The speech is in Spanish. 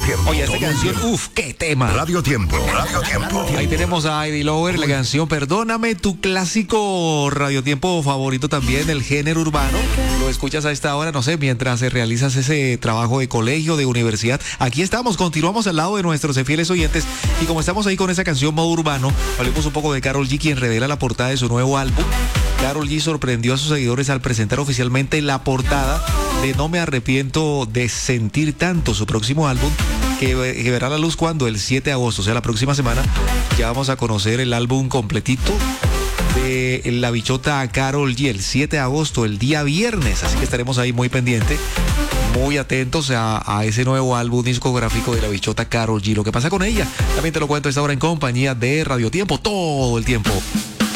Tiempo. Oye, esta canción, qué tema. Radio Tiempo. Ahí tenemos a Ivy Lover, la canción Perdóname, tu clásico radiotiempo favorito también del género urbano. Lo escuchas a esta hora, no sé, mientras realizas ese trabajo de colegio, de universidad. Aquí estamos, continuamos al lado de nuestros fieles oyentes. Y como estamos ahí con esa canción modo urbano, hablemos un poco de Karol G, quien revela la portada de su nuevo álbum. Karol G sorprendió a sus seguidores al presentar oficialmente la portada de No me arrepiento de sentir tanto, su próximo álbum, que verá la luz cuando el 7 de agosto, o sea, la próxima semana, ya vamos a conocer el álbum completito de la bichota Karol G, el 7 de agosto, el día viernes, así que estaremos ahí muy pendientes, muy atentos a ese nuevo álbum discográfico de la bichota Karol G. Lo que pasa con ella, también te lo cuento a esta hora en compañía de Radio Tiempo, todo el tiempo.